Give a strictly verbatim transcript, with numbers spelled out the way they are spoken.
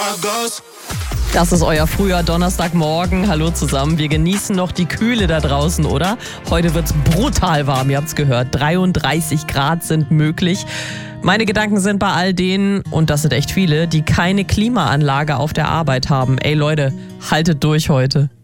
Das ist euer früher Donnerstagmorgen. Hallo zusammen. Wir genießen noch die Kühle da draußen, oder? Heute wird's brutal warm, ihr habt's gehört. dreiunddreißig Grad sind möglich. Meine Gedanken sind bei all denen, und das sind echt viele, die keine Klimaanlage auf der Arbeit haben. Ey Leute, haltet durch heute.